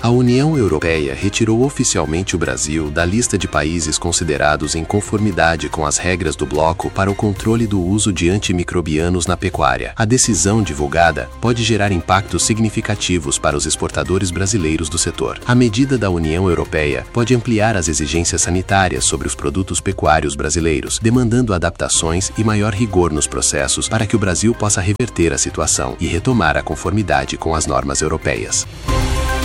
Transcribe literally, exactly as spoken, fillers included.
A União Europeia retirou oficialmente o Brasil da lista de países considerados em conformidade com as regras do bloco para o controle do uso de antimicrobianos na pecuária. A decisão divulgada pode gerar impactos significativos para os exportadores brasileiros do setor. A medida da União Europeia pode ampliar as exigências sanitárias sobre os produtos pecuários brasileiros, demandando adaptações e maior rigor nos processos para que o Brasil possa reverter a situação e retomar a conformidade com as normas europeias.